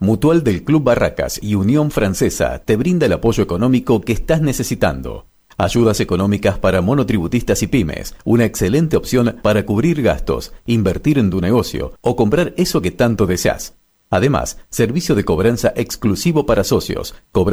Mutual del Club Barracas y Unión Francesa te brinda el apoyo económico que estás necesitando. Ayudas económicas para monotributistas y pymes, una excelente opción para cubrir gastos, invertir en tu negocio o comprar eso que tanto deseas. Además, servicio de cobranza exclusivo para socios, cobranza